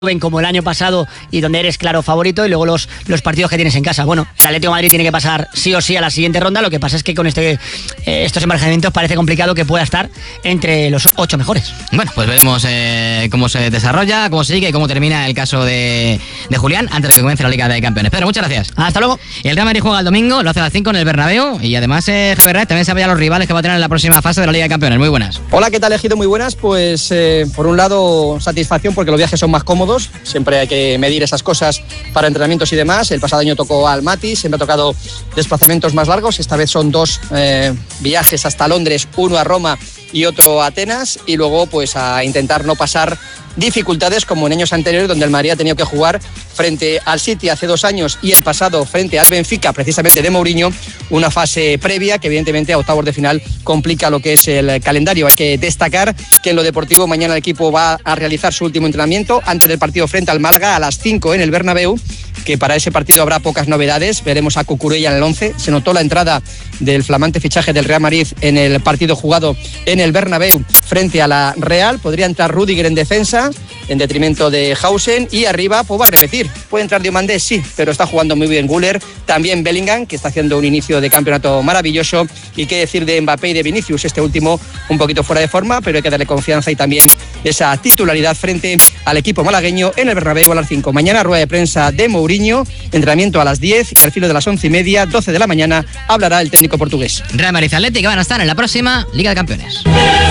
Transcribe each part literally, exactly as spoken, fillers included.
ven como el año pasado y donde eres claro favorito, y luego los, los partidos que tienes en casa. Bueno, el Atlético de Madrid tiene que pasar sí o sí a la siguiente ronda. Lo que pasa es que con este eh, estos emparejamientos parece complicado que pueda estar entre los ocho mejores. Bueno, pues veremos eh, cómo se desarrolla, cómo sigue y cómo termina el caso de, de Julián antes de que comience la Liga de Campeones. Pedro, muchas gracias. Hasta luego. Y el Real Madrid juega el domingo, lo hace a las cinco en el Bernabéu, y además eh, Javier Reyes también sabe ya los rivales que va a tener en la próxima fase de la Liga de Campeones. Muy buenas. Hola, ¿qué tal, Ejido? Muy buenas. Pues eh, por un lado, satisfacción porque los viajes son más cómodos. Siempre hay que medir esas cosas para entrenamientos y demás. El pasado año tocó al Mati, siempre ha tocado desplazamientos más largos. Esta vez son dos eh, viajes hasta Londres, uno a Roma y otro a Atenas, y luego pues a intentar no pasar dificultades como en años anteriores, donde el Madrid ha tenido que jugar frente al City hace dos años y el pasado frente al Benfica, precisamente de Mourinho, una fase previa que evidentemente a octavos de final complica lo que es el calendario. Hay que destacar que en lo deportivo mañana el equipo va a realizar su último entrenamiento antes del partido frente al Málaga a las cinco en el Bernabéu, que para ese partido habrá pocas novedades. Veremos a Cucurella en el once. Se notó la entrada del flamante fichaje del Real Madrid en el partido jugado en el Bernabéu frente a la Real. Podría entrar Rüdiger en defensa en detrimento de Hausen, y arriba pues va a repetir. Puede entrar Diomandé, sí, pero está jugando muy bien Güler. También Bellingham, que está haciendo un inicio de campeonato maravilloso. Y qué decir de Mbappé y de Vinicius, este último un poquito fuera de forma, pero hay que darle confianza y también esa titularidad frente al equipo malagueño en el Bernabéu a las cinco. Mañana rueda de prensa de Mourinho, entrenamiento a las diez, y al filo de las once y media, doce de la mañana, hablará el técnico portugués. Real Madrid y Atlético van a estar en la próxima Liga de Campeones.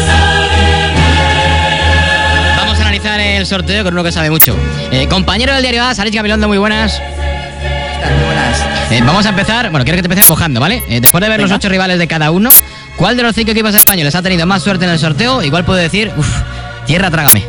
Vamos a analizar el sorteo con uno que sabe mucho. Eh, compañero del diario A, Alex Gabilondo, muy buenas. Muy buenas. Eh, vamos a empezar, bueno, quiero que te empieces mojando, ¿vale? Eh, después de ver Venga. los ocho rivales de cada uno, ¿cuál de los cinco equipos españoles ha tenido más suerte en el sorteo? Igual puedo decir, uff, tierra trágame.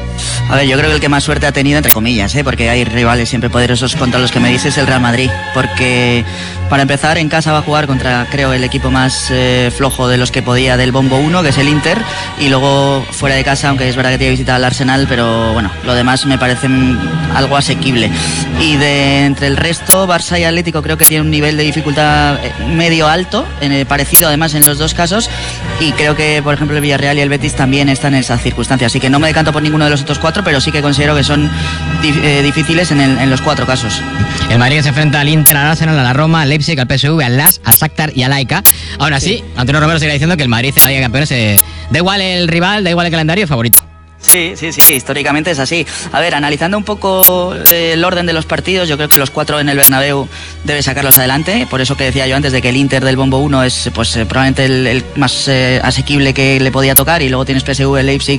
A ver, yo creo que el que más suerte ha tenido, entre comillas, ¿eh? Porque hay rivales siempre poderosos contra los que me dices, el Real Madrid. Porque, para empezar, en casa va a jugar contra, creo, el equipo más eh, flojo de los que podía del Bombo uno, que es el Inter. Y luego, fuera de casa, aunque es verdad que tiene que visitar al Arsenal, pero bueno, lo demás me parece algo asequible. Y de entre el resto, Barça y Atlético creo que tiene un nivel de dificultad medio alto, en el, parecido además en los dos casos. Y creo que, por ejemplo, el Villarreal y el Betis también están en esas circunstancias. Así que no me decanto por ninguno de los otros cuatro, pero sí que considero que son eh, difíciles en, el, en los cuatro casos. El Madrid se enfrenta al Inter, al Arsenal, a la Roma, al Leipzig, al P S V, al L A S, al Shakhtar y al A E K. Aún así, sí. Antonio Romero seguirá diciendo que el Madrid en la Liga de Campeones eh, da igual el rival, da igual el calendario, favorito. Sí, sí, sí, históricamente es así. A ver, analizando un poco el orden de los partidos, yo creo que los cuatro en el Bernabéu debe sacarlos adelante. Por eso que decía yo antes de que el Inter del Bombo uno es pues eh, probablemente el, el más eh, asequible que le podía tocar, y luego tienes P S V, Leipzig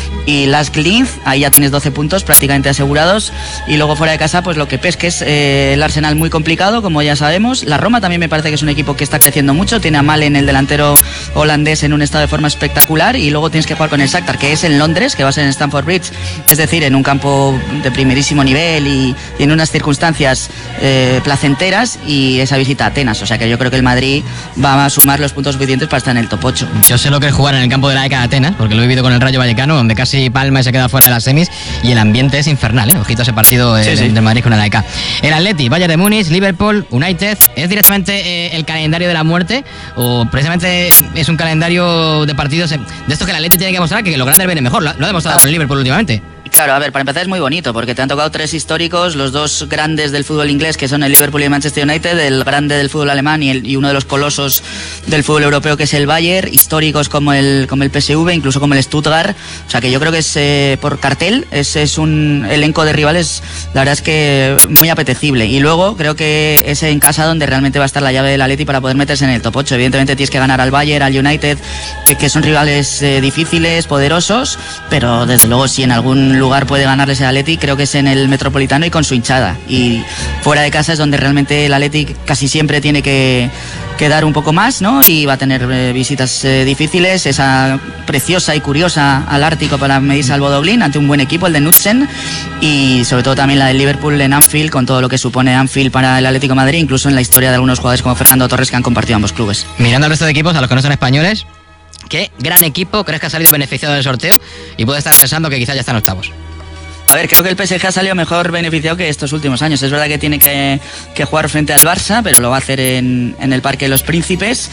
y L A S Linz, ahí ya tienes doce puntos prácticamente asegurados. Y luego fuera de casa, pues lo que pesques, eh, el Arsenal muy complicado, como ya sabemos. La Roma también me parece que es un equipo que está creciendo mucho, tiene a Malen, el delantero holandés, en un estado de forma espectacular. Y luego tienes que jugar con el Shakhtar, que es en Londres, que va a ser en Stamford Bridge, es decir, en un campo de primerísimo nivel y, y en unas circunstancias eh, placenteras, y esa visita a Atenas. O sea que yo creo que el Madrid va a sumar los puntos suficientes para estar en el top ocho. Yo sé lo que es jugar en el campo de la A E K de Atenas, porque lo he vivido con el Rayo Vallecano, donde casi palma y se queda fuera de las semis, y el ambiente es infernal, ¿eh? Ojito ese partido eh, sí, sí. del Madrid con el A E K. El Atleti, Bayern de Múnich, Liverpool, United, ¿es directamente eh, el calendario de la muerte, o precisamente es un calendario de partidos de estos que el Atleti tiene que mostrar que los grandes vienen mejor? Lo, lo ha demostrado con el Liverpool últimamente. Claro, a ver, para empezar es muy bonito, porque te han tocado tres históricos, los dos grandes del fútbol inglés, que son el Liverpool y el Manchester United, el grande del fútbol alemán y, el, y uno de los colosos del fútbol europeo, que es el Bayern, históricos como el, como el P S V, incluso como el Stuttgart. O sea que yo creo que es eh, por cartel, es, es un elenco de rivales, la verdad es que muy apetecible. Y luego creo que es en casa donde realmente va a estar la llave del Atleti para poder meterse en el top ocho. Evidentemente tienes que ganar al Bayern, al United, que, que son rivales eh, difíciles, poderosos, pero desde luego si en algún lugar puede ganarles el Atleti, creo que es en el Metropolitano y con su hinchada. Y fuera de casa es donde realmente el Atleti casi siempre tiene que, que dar un poco más, ¿no? Y va a tener eh, visitas eh, difíciles, esa preciosa y curiosa al Ártico para medirse al Bodoglin ante un buen equipo, el de Knudsen, y sobre todo también la del Liverpool en Anfield, con todo lo que supone Anfield para el Atlético de Madrid, incluso en la historia de algunos jugadores como Fernando Torres que han compartido ambos clubes. Mirando al resto de equipos, a los que no son españoles, ¿qué gran equipo crees que ha salido beneficiado del sorteo y puede estar pensando que quizás ya están octavos? A ver, creo que el P S G ha salido mejor beneficiado que estos últimos años. Es verdad que tiene que, que jugar frente al Barça, pero lo va a hacer en, en el Parque de los Príncipes.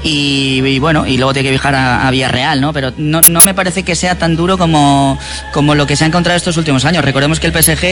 Y, y bueno, y luego tiene que viajar a, a Villarreal, ¿no? Pero no, no me parece que sea tan duro como, como lo que se ha encontrado estos últimos años. Recordemos que el P S G